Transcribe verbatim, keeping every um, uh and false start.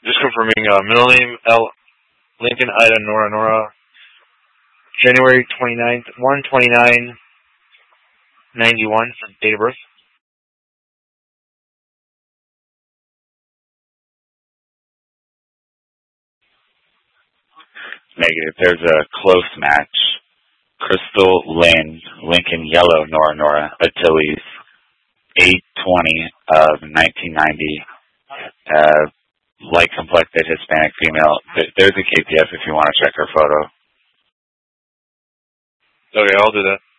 Just confirming, uh, middle name, L. Lincoln, Ida, Nora, Nora. January twenty-ninth, one twenty-nine ninety-one for date of birth. Negative. There's a close match. Crystal Lynn, Lincoln, Yellow, Nora, Nora, Achilles, eight twenty of nineteen ninety. Uh, light complected Hispanic female. There's a K P F if you want to check her photo. Okay, I'll do that.